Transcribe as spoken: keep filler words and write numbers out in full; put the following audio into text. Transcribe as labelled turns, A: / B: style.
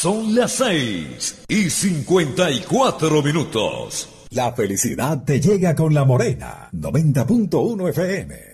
A: Son las seis y cincuenta y cuatro minutos.
B: La felicidad te llega con La Morena, noventa punto uno F M.